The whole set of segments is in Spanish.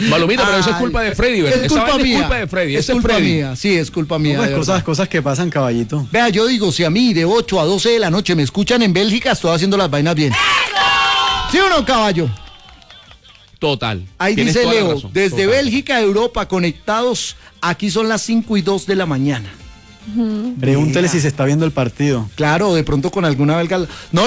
Malumita, pero eso es culpa de Freddy, ¿verdad? Es culpa mía. Es culpa de Freddy. Es culpa mía. Sí, es culpa mía. No, pues cosas que pasan, caballito. Vea, yo digo, si a mí de 8 a 12 de la noche me escuchan en Bélgica, estoy haciendo las vainas bien. ¿Sí o no, caballo? Total. Ahí Tienes dice toda la Leo, razón. desde Total. Bélgica a Europa conectados, aquí son las 5:02 de la mañana. Pregúntele si se está viendo el partido. Claro, de pronto con alguna belga. No.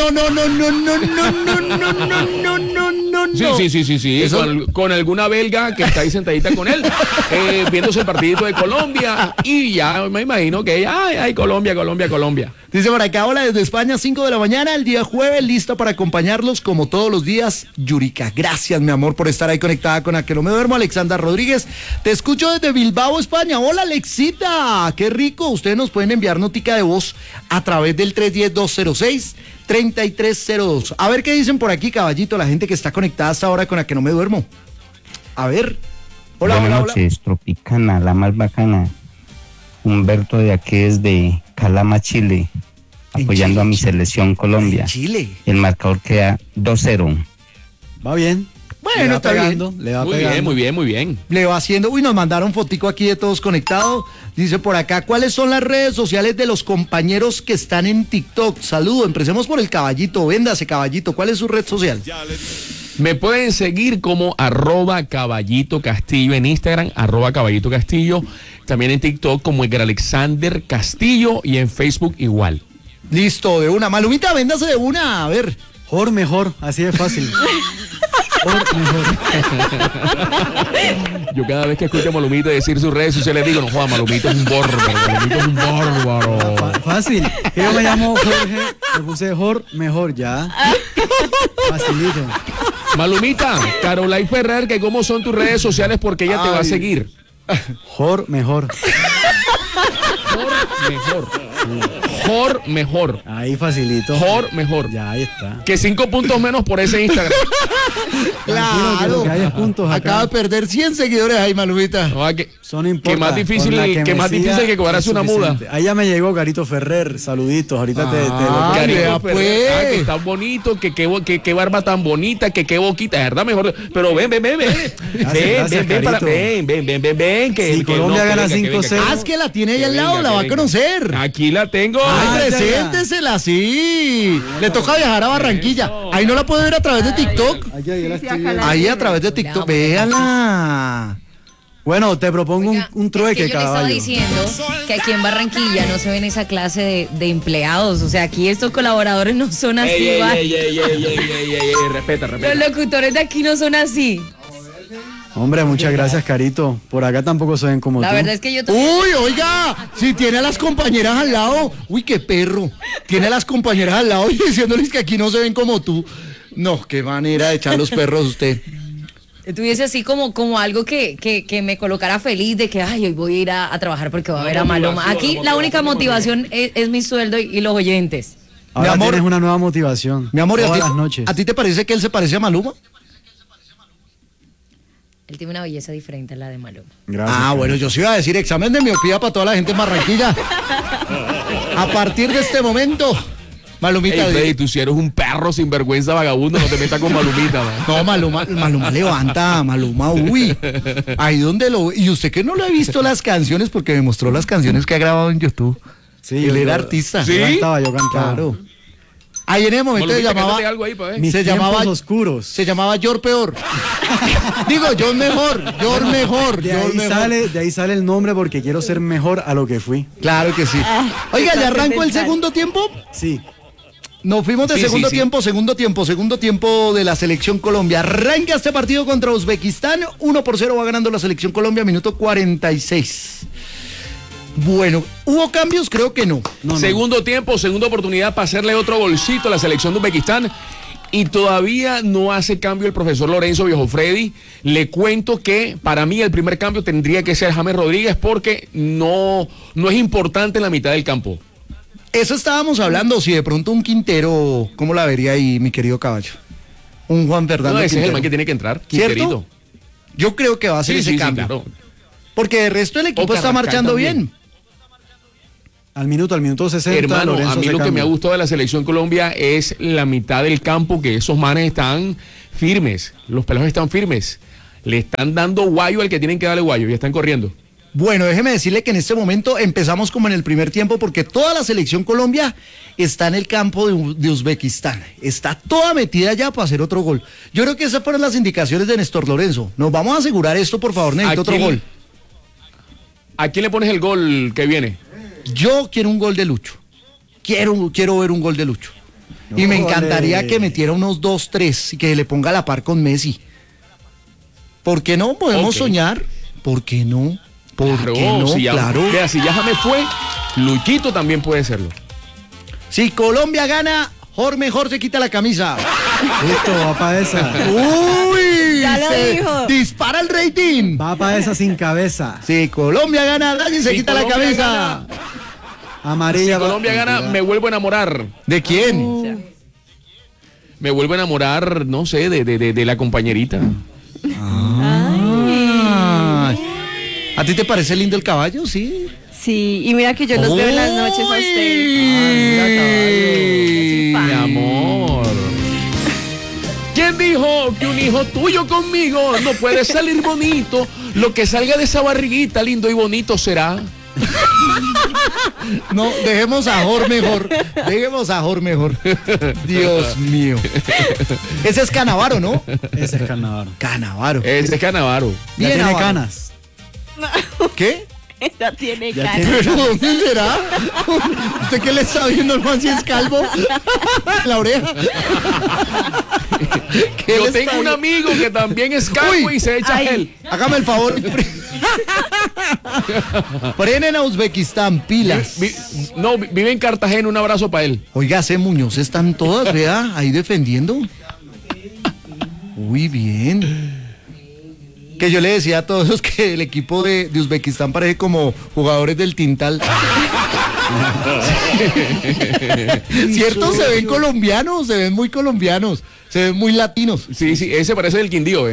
Sí. Eso... Con alguna belga que está ahí sentadita con él, viéndose el partidito de Colombia. Y ya me imagino que ay, Colombia. Dice por acá, hola desde España, 5 de la mañana, el día jueves, lista para acompañarlos como todos los días. Yurika, gracias mi amor por estar ahí conectada con A Que No Me Duermo. Alexandra Rodríguez, te escucho desde Bilbao, España. Hola Alexita, qué rico. Ustedes nos pueden enviar notica de voz a través del 310-206-3302. A ver qué dicen por aquí, caballito, la gente que está conectada hasta ahora con A Que No Me Duermo. A ver. Hola. Buenas noches, Tropicana, la más bacana. Humberto de aquí desde Calama, Chile, apoyando a mi selección Colombia. Chile. El marcador queda 2-0. Va bien. Bueno, está bien. Le va pegando. Muy bien. Le va haciendo, uy, nos mandaron fotico aquí de todos conectados. Dice por acá, ¿cuáles son las redes sociales de los compañeros que están en TikTok? Saludo, empecemos por el caballito, véndase caballito, ¿cuál es su red social? Me pueden seguir como @Caballito Castillo en Instagram, @Caballito Castillo, también en TikTok como Edgar Alexander Castillo y en Facebook igual. Listo, de una. Malumita, véndase de una, a ver. Mejor, así de fácil. Mejor. Yo cada vez que escucho a Malumita decir sus redes sociales digo, no joda, Malumita es un bárbaro. Fácil. Que yo me llamo Jorge, me puse mejor, ya. Facilito. Malumita, Carolai Ferrer, que cómo son tus redes sociales porque ella te va a seguir. Mejor. Mejor. Ahí facilito. Mejor. Ya, ahí está. Que 5 puntos menos por ese Instagram. Claro. Que hay puntos acá. Acaba de perder 100 seguidores ahí, Malumita. No, Son importantes. que más difícil que cobrarse una muda. Ahí ya me llegó Carito Ferrer, saluditos, ahorita te lo Carito vea, Ferrer, pues. que está bonito, que barba tan bonita, que qué boquita, de verdad mejor. Pero ven. Gracias, Carito. Ven. Si Colombia gana 5-0. Ah, es que la tiene ahí al lado, la va a conocer. Aquí la tengo. Ay, preséntesela, sí. Le toca viajar a Barranquilla. Ahí no la puede ver a través de TikTok. Ahí a través de TikTok. Véanla. Bueno, te propongo un trueque, es que yo caballo. le estaba diciendo que aquí en Barranquilla no se ven esa clase de empleados. O sea, aquí estos colaboradores no son así. Respeta. Los locutores de aquí no son así. Hombre, muchas gracias, Carito. Por acá tampoco se ven como La tú. verdad es que yo Uy, oiga, si tiene a las compañeras al lado, uy, qué perro. Tiene a las compañeras al lado y diciéndoles que aquí no se ven como tú. No, qué manera de echar los perros usted. tuviese así como algo que me colocara feliz de que ay, hoy voy a ir a trabajar porque voy a ver a Maluma. Aquí la única motivación es mi sueldo y los oyentes. Ahora Mi amor, tienes una nueva motivación. Mi amor, todas las noches. ¿a ti te parece que él se parece a Maluma? Él tiene una belleza diferente a la de Maluma. Gracias, Bueno, yo sí iba a decir examen de miopía para toda la gente en Barranquilla. A partir de este momento, Malumita. Freddy, tú si eres un perro sinvergüenza vagabundo, no te metas con Malumita, man. No, Maluma levanta, Maluma, uy. Ahí donde lo... Y usted que no lo ha visto las canciones, porque me mostró las canciones que ha grabado en YouTube. Sí, Él era artista. ¿Sí? Yo cantaba. Claro. Ahí en el momento Malumita, se llamaba... cántate algo ahí, pa' ver. Mis Se tiempos llamaba oscuros. Se llamaba Yor Peor. Digo, Yor Mejor. De ahí sale el nombre porque quiero ser mejor a lo que fui. Claro que sí. Oiga, ¿ya arrancó el segundo tiempo? Sí. Nos fuimos de Sí, segundo sí. tiempo de la selección Colombia. Arranca este partido contra Uzbekistán. 1-0 va ganando la selección Colombia, minuto 46. Bueno, ¿hubo cambios? Creo que no. Segundo tiempo, segunda oportunidad para hacerle otro golcito a la selección de Uzbekistán. Y todavía no hace cambio el profesor Lorenzo Viejo Freddy. Le cuento que para mí el primer cambio tendría que ser James Rodríguez porque no es importante en la mitad del campo. Eso estábamos hablando, si de pronto un Quintero, ¿cómo la vería ahí, mi querido caballo? Un Juan Fernando No, ese es el Quintero. man que tiene que entrar, ¿Cierto? Quinterito. Yo creo que va a hacer ese cambio. claro. Porque de resto el equipo O está Carrascal marchando también. bien. Al minuto 60. Hermano, Lorenzo a mí se lo que me cambia. ha gustado de la selección Colombia es la mitad del campo, que esos manes están firmes, los pelados están firmes. Le están dando guayo al que tienen que darle guayo y están corriendo. Bueno, déjeme decirle que en este momento empezamos como en el primer tiempo porque toda la selección Colombia está en el campo de Uzbekistán. Está toda metida ya para hacer otro gol. Yo creo que esas fueron las indicaciones de Néstor Lorenzo. Nos vamos a asegurar esto, por favor, necesito otro gol. ¿A quién le pones el gol que viene? Yo quiero un gol de Lucho. Quiero ver un gol de Lucho. Y me encantaría que metiera unos 2-3 y que le ponga a la par con Messi. ¿Por qué no? Podemos soñar. ¿Por qué no? ¿Por qué no? Si ya, claro. Vea, si ya James fue, Luchito también puede serlo. Si Colombia gana, mejor se quita la camisa. Listo, va para esa. ¡Uy! Ya lo dijo. Dispara el rating. Va para esa sin cabeza. Si Colombia gana, nadie se Si quita la Colombia camisa. gana, Amarilla. Si Colombia gana, me vuelvo a enamorar. ¿De quién? Me vuelvo a enamorar, no sé, de la compañerita. ¿A ti te parece lindo el caballo? Sí. Sí, y mira que yo los veo en las noches a usted. Mi amor. ¿Quién dijo que un hijo tuyo conmigo no puede salir bonito? Lo que salga de esa barriguita lindo y bonito será. No, dejemos a Jor mejor. Dios mío. Ese es Canavaro, ¿no? Ese es Canavaro. Canavaro. Ese es Canavaro. Ya Bien, tiene Navarro. canas. ¿Qué? Ya tiene Ya cara. tiene- ¿Pero dónde será? ¿Usted qué le está viendo al man si es calvo? La oreja. ¿Qué Yo le está tengo un viendo? amigo que también es calvo Uy. y se echa Ay. gel. Hágame el favor. Frenen a Uzbekistán, pilas. Vive en Cartagena, un abrazo para él. Oiga, C. Muñoz, están todas, vea, ahí defendiendo. Muy bien. Que yo le decía a todos que el equipo de Uzbekistán parece como jugadores del Tintal. ¿Cierto? Se ven colombianos, se ven muy colombianos, se ven muy latinos. Sí, ese parece del Quindío,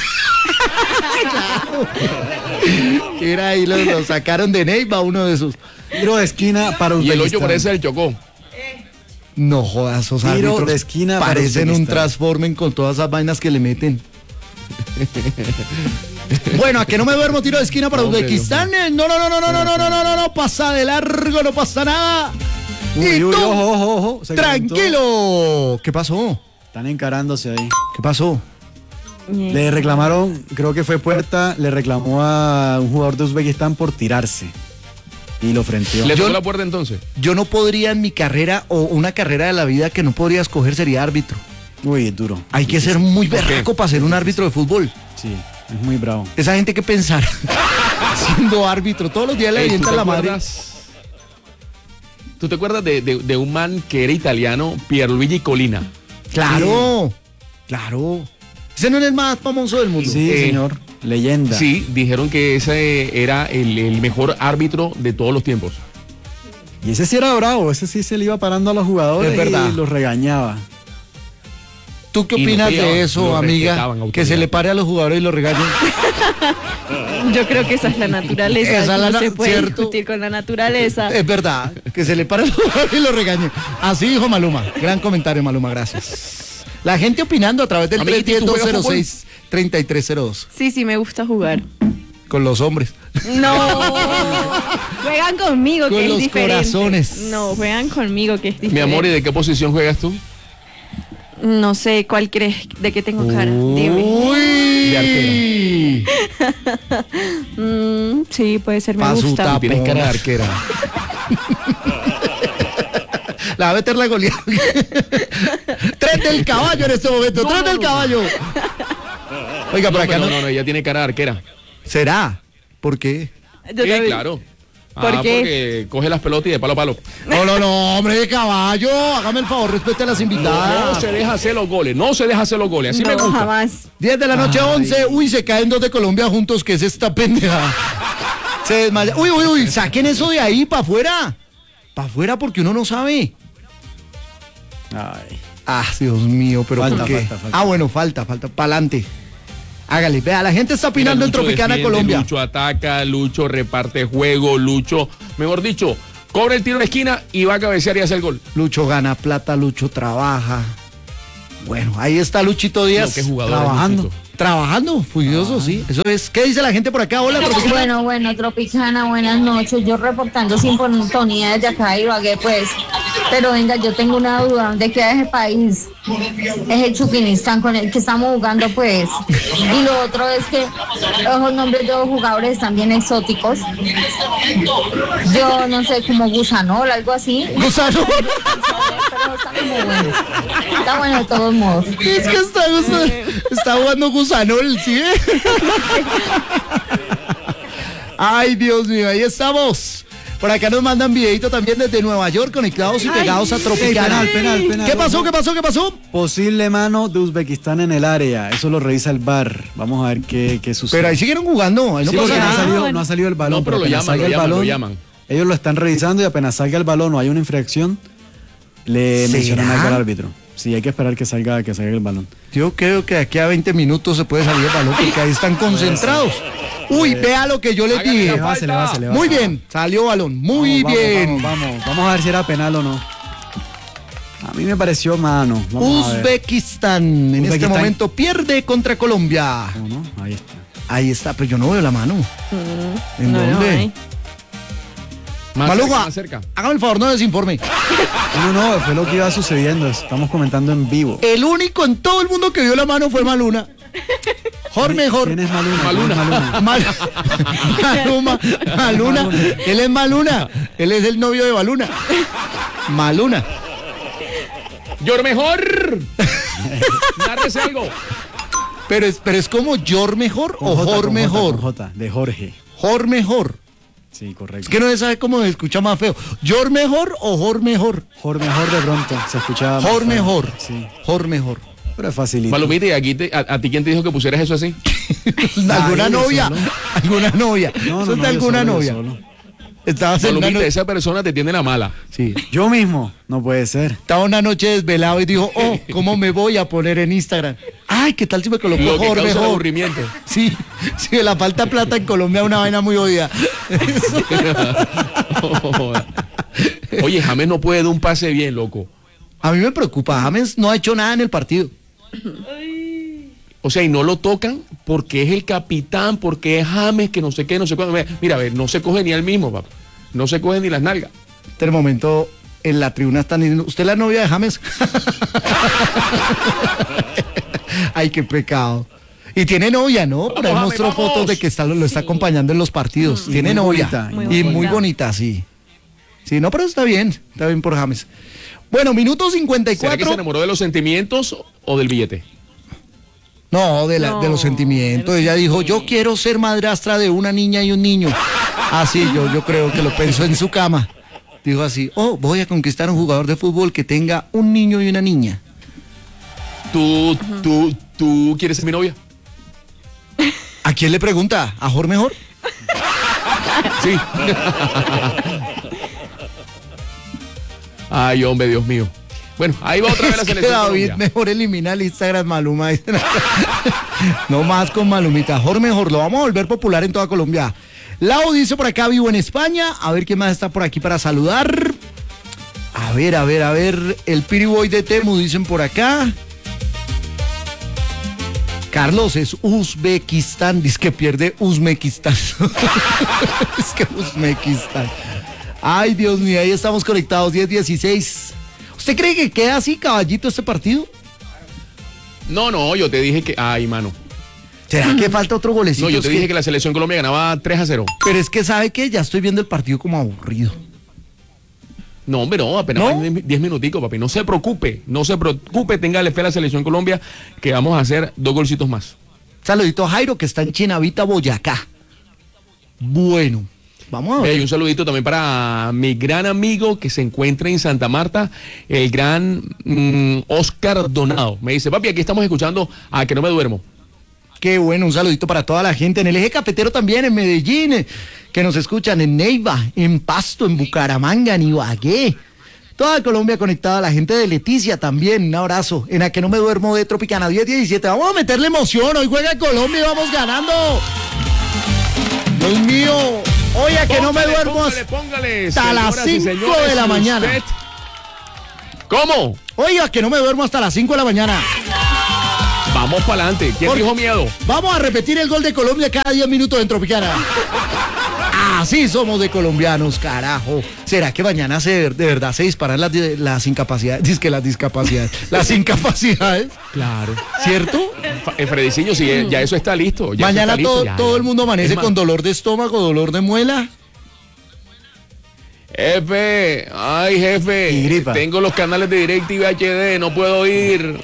Era ahí, lo sacaron de Neiva, uno de esos. Tiro de esquina para Y el Uzbekistán. 8 parece del Chocó. No jodas, esos Tiro árbitros de esquina para parecen un Uzbekistán. transformen con todas esas vainas que le meten. Bueno, ¿a que no me duermo? Tiro de esquina para Hombre, Uzbekistán. No, pasa de largo, no pasa nada. Uy, Y uy, tú, ojo. Se calentó. tranquilo. ¿Qué pasó? Están encarándose ahí. ¿Qué pasó? Le reclamaron, creo que fue Puerta, le reclamó a un jugador de Uzbekistán por tirarse. Y lo frenteó. ¿Le tocó la puerta entonces? Yo no podría en mi carrera o una carrera de la vida que no podría escoger sería árbitro. Uy, es duro. Hay que ser muy berraco para ser un árbitro de fútbol. Sí, es muy bravo. Esa gente que pensar siendo árbitro todos los días le Ey, ¿tú avientan te la madre. acuerdas? ¿Tú te acuerdas de un man que era italiano, Pierluigi Colina? Claro. Ese no es el más famoso del mundo. Sí, señor. Leyenda. Sí, dijeron que ese era el mejor árbitro de todos los tiempos. Y ese sí era bravo, ese sí se le iba parando a los jugadores Es verdad. y los regañaba. ¿Tú qué Y no opinas pegaban, de eso, lo amiga? respetaban, Que se le pare a los jugadores y los regañen. Yo creo que esa es la naturaleza. Esa es la no se puede ¿cierto? discutir con la naturaleza. Es verdad, que se le pare a los jugadores y los regañen. Así dijo Maluma. Gran comentario, Maluma, gracias. La gente opinando a través del Amiguito, ¿tú juegas 310-206-3302 Sí, me gusta jugar. con los hombres. No, juegan conmigo, Con que los es diferente. corazones. No, juegan conmigo, que es diferente. Mi amor, ¿y de qué posición juegas tú? No sé, ¿cuál crees? ¿De qué tengo cara? Dime. Uy. De Sí, puede ser, me Pa' su gusta. tapa. Tienes cara de arquera. La va a meter la goleada. Tres del caballo en este momento. Tres del caballo. Oiga, por acá No, ella tiene cara de arquera. ¿Será? ¿Por qué? Yo Sí, también. claro. ¿Por qué? Porque coge las pelotas y de palo a palo. No, hombre de caballo. Hágame el favor, respete a las No invitadas. se deja hacer los goles, Así me No, gusta. jamás. 10 de la noche, 11. Uy, se caen dos de Colombia juntos, que es esta pendeja. Se desmaya. Uy, saquen eso de ahí para afuera. Para afuera porque uno no sabe. Ay. Ah, Dios mío, pero Falta, ¿por qué? falta. Ah, bueno, falta. Pa'lante. Hágale, vea, la gente está opinando en Lucho Tropicana defiende, Colombia. Lucho ataca, Lucho reparte juego, Lucho, mejor dicho, cobra el tiro de esquina y va a cabecear y hace el gol. Lucho gana plata, Lucho trabaja. Bueno, ahí está Luchito Díaz. No, qué jugador es trabajando. Luchito. Trabajando, furioso, sí. Eso es. ¿Qué dice la gente por acá? Hola, Tropicana. Bueno, Tropicana, buenas noches. Yo reportando sintonía desde acá de Ibagué, pues. Pero venga, yo tengo una duda. ¿Dónde queda ese país? Es el Chuquinistán con el que estamos jugando, pues. Y lo otro es que los nombres de los jugadores están bien exóticos. Yo no sé, como Gusanol, algo así. Gusanol. Pero está como bueno. Está bueno de todos modos. Es que está jugando Gusanol, ¿sí? Ay, Dios mío, ahí estamos. Por acá nos mandan videito también desde Nueva York, conectados y pegados a Tropicana. Penal. ¿Qué pasó? Posible mano de Uzbekistán en el área. Eso lo revisa el VAR. Vamos a ver qué sucede. Pero ahí siguieron jugando, ahí no Sí, pasa porque nada. no ha salido el balón. No, pero lo apenas llaman, salga lo llaman. Ellos lo están revisando y apenas salga el balón o hay una infracción, le ¿Será? mencionan algo al árbitro. Sí, hay que esperar que salga el balón. Yo creo que de aquí a 20 minutos se puede salir el balón porque ahí están concentrados. Uy, vea lo que yo les Hágale dije. la Se le va. Muy bien, salió balón, muy bien. Vamos a ver si era penal o no. A mí me pareció mano. Vamos a ver. Uzbekistán en este Uzbekistán. momento pierde contra Colombia. No, ahí está. Ahí está, pero yo no veo la mano. ¿En No, dónde? ahí. Maluja, Más cerca. hágame el favor, no desinforme. No, fue lo que iba sucediendo. Estamos comentando en vivo. El único en todo el mundo que vio la mano fue Maluna. Mejor. ¿Quién es Maluna? Maluna. Él es Maluna. Él es el novio de Maluna. Maluna. ¡Yor mejor! Nárrese algo. Pero es como Yor mejor o Jor mejor. Con J, de Jorge. Jor mejor. Sí, correcto. Es que no se sabe cómo se escucha más feo. ¿Yor mejor o Jor mejor? Jorge mejor de pronto. Se escuchaba. más Jor feo. mejor. Sí. Jor mejor. Pero es facilito. Palomita, ¿y aquí a ti quién te dijo que pusieras eso así? ¿Alguna yo novia? solo. ¿Alguna novia? No, ¿Eso es de yo alguna solo, yo novia? solo. Estabas en una Palomita, noche. esa persona te tiene la mala. Sí. Yo mismo. No puede ser. Estaba una noche desvelado y dijo, oh, ¿cómo me voy a poner en Instagram? Ay, ¿qué tal si me colocó Lo que Jor causa el mejor? aburrimiento. Sí, la falta de plata en Colombia es una vaina muy oída. Oye, James no puede dar un pase bien, loco. A mí me preocupa, James no ha hecho nada en el partido. O sea, y no lo tocan porque es el capitán, porque es James, que no sé qué, no sé cuándo. Mira, a ver, no se coge ni él mismo, papá. No se coge ni las nalgas. Este momento en la tribuna están diciendo, ¿usted es la novia de James? Ay, qué pecado. Y tiene novia, ¿no? Por ahí Vamos, mostró James, vamos. fotos de que lo está acompañando en los partidos. Tiene muy novia. bonita, Y muy bonita, sí. Sí, no, pero está bien por James. Bueno, minuto ¿Será que se 54. enamoró de los sentimientos o del billete? No, de los sentimientos. Ella dijo, yo quiero ser madrastra de una niña y un niño. Así, yo creo que lo pensó en su cama. Dijo así, oh, voy a conquistar a un jugador de fútbol que tenga un niño y una niña. ¿Tú quieres ser mi novia? ¿A quién le pregunta? ¿A Jor mejor? Sí. Ay, hombre, Dios mío. Bueno, ahí va otra vez la Es que selección David Colombia. mejor elimina el Instagram Maluma. No más con Malumita. Jor mejor, lo vamos a volver popular en toda Colombia. Lau dice por acá, vivo en España. A ver quién más está por aquí para saludar. A ver. El Piriboy de Temu dicen por acá. Carlos, es Uzbekistán. Dice que pierde Uzbekistán. Es que Uzbekistán. Ay, Dios mío, ahí estamos conectados, 10-16. ¿Usted cree que queda así, caballito, este partido? No, yo te dije que... Ay, mano. ¿Será que falta otro golecito? No, yo Es te dije que la selección Colombia ganaba 3-0. Pero es que, ¿sabe qué? Ya estoy viendo el partido como aburrido. No, hombre, no, apenas ¿No? van 10 minuticos, papi. No se preocupe, téngale fe a la selección Colombia, que vamos a hacer 2 golcitos más. Saludito a Jairo, que está en Chinavita, Boyacá. Bueno, vamos a ver. Y un saludito también para mi gran amigo que se encuentra en Santa Marta, el gran Oscar Donado. Me dice, papi, aquí estamos escuchando a Que No Me Duermo. Qué bueno, un saludito para toda la gente en el eje cafetero también, en Medellín, que nos escuchan en Neiva, en Pasto, en Bucaramanga, en Ibagué. Toda Colombia conectada, la gente de Leticia también, un abrazo. En A Que No Me Duermo de Tropicana 10-17. Vamos a meterle emoción, hoy juega Colombia y vamos ganando. Dios mío, hoy A Que No Me Duermo Póngale, hasta las señoras y 5 señores, de la y mañana. usted- ¿Cómo? Hoy A Que No Me Duermo hasta las 5 de la mañana. Vamos para adelante. ¿Quién dijo miedo? Vamos a repetir el gol de Colombia cada 10 minutos en Tropicana. Así somos de colombianos, carajo. ¿Será que mañana de verdad se disparan las incapacidades? Dice que las discapacidades. Las incapacidades. Claro. ¿Cierto? Frediciño, sí, ya eso está listo. Ya Mañana eso está listo, todo el mundo amanece con dolor de estómago, dolor de muela. Jefe, ay jefe, Y gripa. tengo los canales de DirecTV HD, no puedo ir.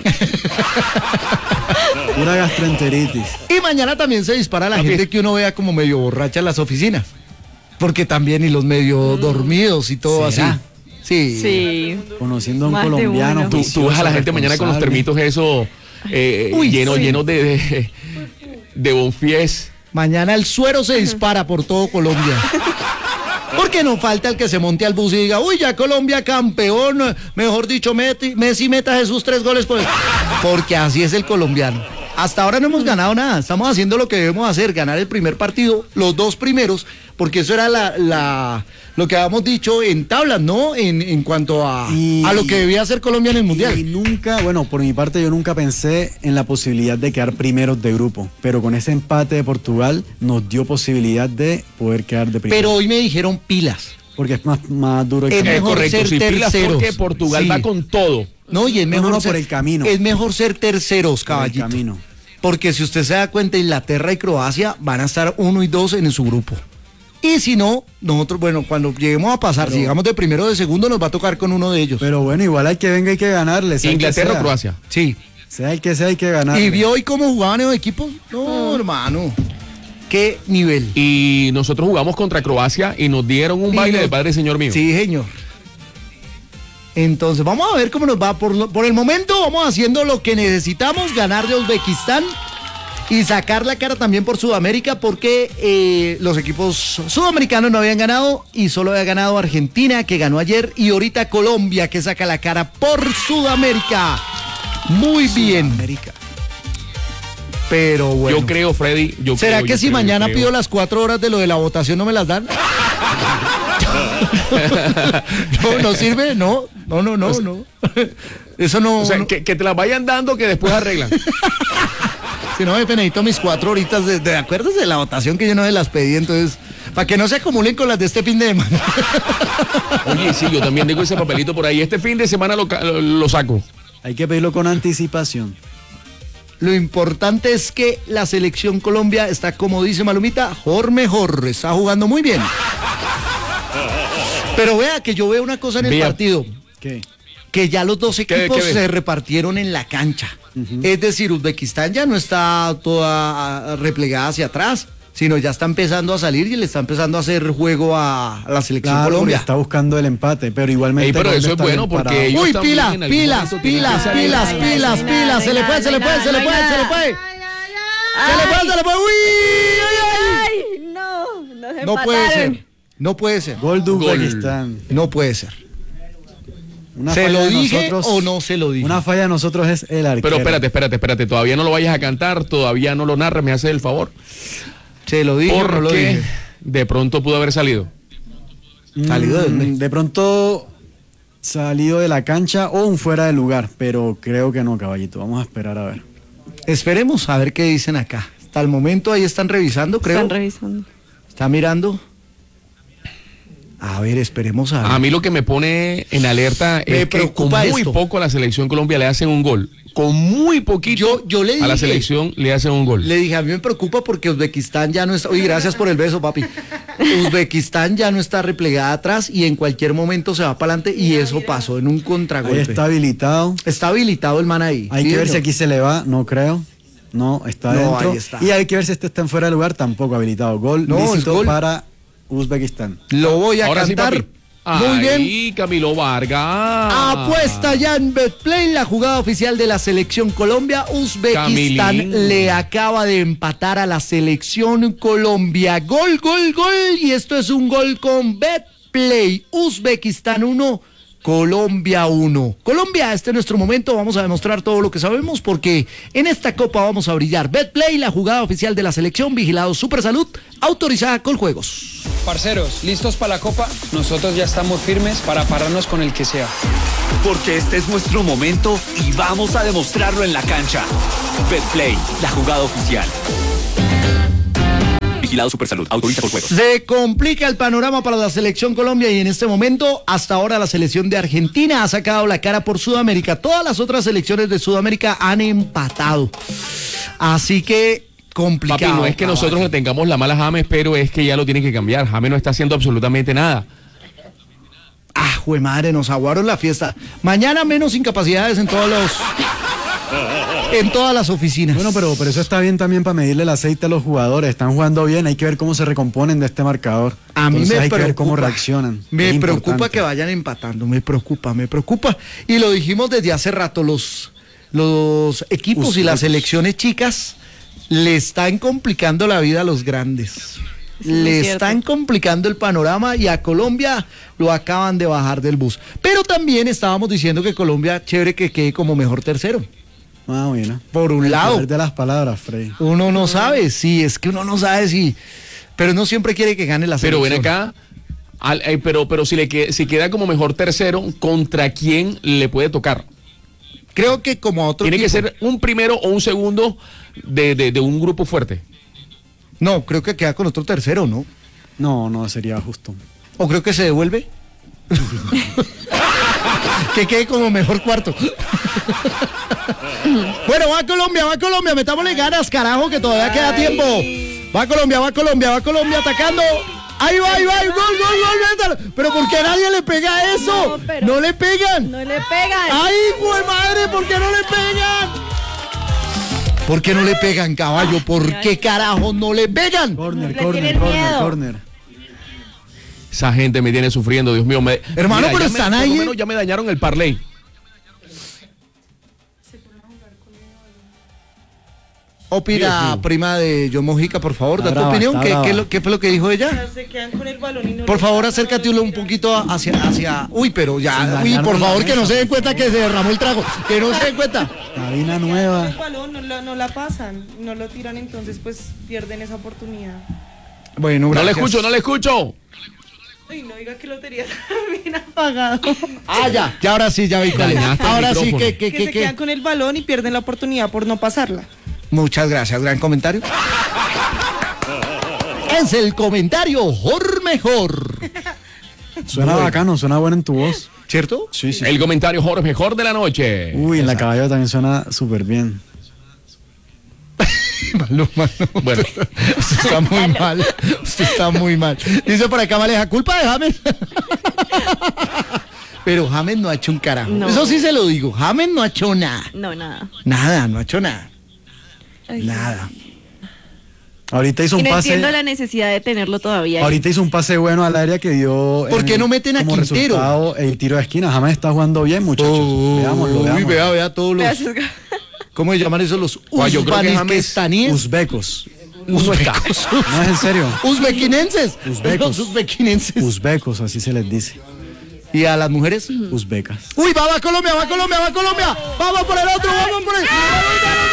Pura gastroenteritis. Y mañana también se dispara la Papi. gente que uno vea como medio borracha en las oficinas. Porque también y los medio dormidos y todo ¿Será? así. Sí. Sí. Conociendo a un Más de colombiano. uno. Tú ves a la gente mañana con los termitos eso Uy, llenos sí. de bonfies. Mañana el suero se dispara por todo Colombia. Porque no falta el que se monte al bus y diga, uy, ya Colombia campeón, mejor dicho, Messi meta a Jesús 3 goles por... Porque así es el colombiano. Hasta ahora no hemos ganado nada, estamos haciendo lo que debemos hacer, ganar el primer partido, los 2 primeros, porque eso era lo que habíamos dicho en tablas, ¿no? En cuanto a lo que debía hacer Colombia en el Mundial. Y nunca, bueno, por mi parte yo nunca pensé en la posibilidad de quedar primeros de grupo, pero con ese empate de Portugal nos dio posibilidad de poder quedar de primero. Pero hoy me dijeron pilas. Porque es más duro el Es camino. mejor Correcto, ser si pilas terceros. porque Portugal Sí. va con todo. No, y es No, mejor no, ser, por el camino. Es mejor ser terceros, Por el caballito. camino. Porque si usted se da cuenta, Inglaterra y Croacia van a estar 1 y 2 en su grupo. Y si no, nosotros, bueno, cuando lleguemos a pasar, si llegamos de primero o de segundo, nos va a tocar con uno de ellos. Pero bueno, igual hay que venga, hay que ganarle. sea el que Inglaterra o sea. Croacia. Sí. Sea el que sea, hay que ganarle. ¿Y vio hoy cómo jugaban esos equipos? No, hermano. ¿Qué nivel? Y nosotros jugamos contra Croacia y nos dieron un Y baile nos- de padre señor mío. Sí, señor. Entonces, vamos a ver cómo nos va. Por el momento, vamos haciendo lo que necesitamos, ganar de Uzbekistán y sacar la cara también por Sudamérica, porque los equipos sudamericanos no habían ganado y solo había ganado Argentina, que ganó ayer, y ahorita Colombia, que saca la cara por Sudamérica. Muy bien. América. Pero bueno. Yo creo, Freddy. ¿Será creo, que yo si creo, mañana yo creo. pido las 4 horas de lo de la votación no me las dan? No sirve, no. Eso no. O sea, no. que te las vayan dando que después arreglan. Si no, me necesito mis 4 horitas de acuerdos de la votación que yo no se las pedí, entonces, para que no se acumulen con las de este fin de semana. Oye, sí, yo también tengo ese papelito por ahí. Este fin de semana lo saco. Hay que pedirlo con anticipación. Lo importante es que la selección Colombia está, como dice Malumita, mejor, está jugando muy bien. Pero vea que yo veo una cosa en el Vea. partido, ¿Qué? que ya los dos ¿Qué equipos ves? se repartieron en la cancha. Es decir, Uzbekistán ya no está toda replegada hacia atrás, sino ya está empezando a salir y le está empezando a hacer juego a la selección Claro, Colombia. está buscando el empate, pero igualmente. Ey, pero Colombia eso es está bueno bien porque parado. ellos Uy, también pilas, en algún pilas, momento tienen pilas, que salir. pilas, Ay, pilas, ay, pilas, ay, se le puede, ay, se le ay, puede, ay, se le ay, puede, ay, se le puede. Se le puede, se le puede, uy, ay, ay. Ay, no, nos No puede empataron. ser, no puede ser, Gol de Uzbekistán. no puede ser. Una ¿Se falla lo de dije nosotros- o no se lo dije? Una falla de nosotros es el arquero. Pero espérate. Todavía no lo vayas a cantar, todavía no lo narres, me haces el favor. ¿Se lo dije o no lo Porque dije? de pronto pudo haber salido. ¿Salido de dónde? De pronto salido de la cancha o un fuera de lugar, pero creo que no, caballito. Vamos a esperar a ver. Esperemos a ver qué dicen acá. Hasta el momento ahí están revisando, creo. Están revisando. Está mirando. A ver, esperemos a ver. A mí lo que me pone en alerta Me es que con preocupa muy esto. poco a la selección Colombia le hacen un gol. Con muy poquito Yo le a la dije- selección le hacen un gol. Le dije, a mí me preocupa porque Uzbekistán ya no está... Oye, gracias por el beso, papi. Uzbekistán ya no está replegada atrás y en cualquier momento se va para adelante y eso pasó en un Ahí contragolpe. está habilitado. Está habilitado el man ahí. Hay Sí, que ver si señor. aquí se le va, no creo. No, está No, dentro. ahí está. Y hay que ver si este está en fuera de lugar, tampoco habilitado. Gol No, es lícito gol. para Uzbekistán. Lo voy a Ahora sí, cantar. papi. Muy bien. Ay, Camilo Vargas. Apuesta ya en Betplay, la jugada oficial de la selección Colombia. Uzbekistán Camilín. le acaba de empatar a la selección Colombia. Gol. Y esto es un gol con Betplay. Uzbekistán 1, Colombia 1. Colombia, este es nuestro momento, vamos a demostrar todo lo que sabemos porque en esta copa vamos a brillar. Betplay, la jugada oficial de la selección, vigilado Supersalud, autorizada con juegos. Parceros, ¿listos para la copa? Nosotros ya estamos firmes para pararnos con el que sea. Porque este es nuestro momento y vamos a demostrarlo en la cancha. Betplay, la jugada oficial. Vigilado Supersalud, autoriza con juegos. Se complica el panorama para la selección Colombia y en este momento, hasta ahora la selección de Argentina ha sacado la cara por Sudamérica. Todas las otras selecciones de Sudamérica han empatado. Así que complicado. Papi, no es que nosotros le tengamos la mala a James, pero es que ya lo tienen que cambiar. James no está haciendo absolutamente nada. Jue madre, nos aguaron la fiesta. Mañana menos incapacidades en todas las oficinas. Bueno, pero eso está bien también para medirle el aceite a los jugadores. Están jugando bien, hay que ver cómo se recomponen de este marcador. A mí Entonces, me hay preocupa, que ver cómo reaccionan. Me Es preocupa importante. que vayan empatando, me preocupa. Y lo dijimos desde hace rato, los equipos y las selecciones chicas le están complicando la vida a los grandes. Le están complicando el panorama y a Colombia lo acaban de bajar del bus. Pero también estábamos diciendo que Colombia, chévere que quede como mejor tercero. Ah, bueno. Por un lado. El poder de las palabras, Freddy. Uno no sabe, sí, es que uno no sabe si... Pero no siempre quiere que gane la selección. Pero ven acá, pero si queda como mejor tercero, ¿contra quién le puede tocar? Creo que como a otro Tiene que equipo. ser un primero o un segundo de un grupo fuerte. No, creo que queda con otro tercero, ¿no? No, sería justo. ¿O creo que se devuelve? Que quede como mejor cuarto. Bueno, va Colombia, metámosle ganas, carajo, que todavía queda tiempo. Va Colombia, atacando. Ahí va, gol. Pero ¿por qué nadie le pega a eso? No le pegan. ¡Ay, güey madre! ¿Por qué no le pegan? ¿Por qué no le pegan, caballo? ¿Por qué carajo no le pegan? Corner. Esa gente me tiene sufriendo, Dios mío. Hermano, pero están ahí. Por lo menos ya me dañaron el parlay. Opina, prima de John Mojica, por favor, da tu brava, opinión. está ¿Qué fue lo que dijo ella? Se quedan con el balón y no Por le favor, pasan acércate un poquito hacia... Uy, pero ya, Sin uy, dañar por la favor, que no mesa. se den cuenta que se derramó el trago. Que no se den cuenta. Cabina el nueva. balón, no la pasan, no lo tiran, entonces pues pierden esa oportunidad. Bueno, No le gracias. escucho. Uy, no diga que lo tenía bien apagado. Ya ahora sí, ya vi cuál es. Dañaste el Ahora sí, micrófono. Que se quedan que... con el balón y pierden la oportunidad por no pasarla. Muchas gracias, gran comentario. Es el comentario mejor. Suena bacano, suena bueno en tu voz. ¿Cierto? Sí. El comentario Jorge mejor de la noche. Uy, en la caballera también suena súper bien. Malo. Bueno, Usted está muy mal. Usted está muy mal. Dice por acá, Maleja, culpa de James. Pero James no ha hecho un carajo. No. Eso sí se lo digo. James no ha hecho nada. No, nada. Nada, no ha hecho nada. Ay, Nada. Ahorita hizo Y un no pase. entiendo la necesidad de tenerlo todavía. Ahorita hizo un pase bueno al área que dio. ¿Por qué no meten a como Quintero? resultado el tiro de esquina. Jamás está jugando bien, muchachos. Veámoslo. Uy, vea todos los... Gracias. ¿Cómo se llaman esos? Los Yo creo que James- uzbekistaníes. Uzbecos. Uzbecos. No es en serio. Uzbequinenses. Uzbecos. Los uzbequinenses. Uzbecos, así se les dice. ¿Y a las mujeres? Uzbecas. Uy, va Colombia. Vamos por el otro, vamos por el...